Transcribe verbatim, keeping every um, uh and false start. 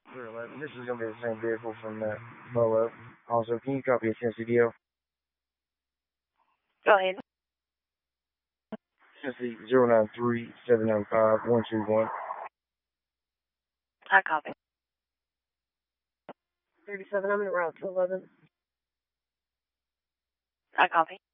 three eleven. This is going to be the same vehicle from that Bolo. Also, can you copy a Tennessee D L? Go ahead. Tennessee zero nine three seven nine five one two one. I copy. thirty-seven, I'm in route to eleven. I copy.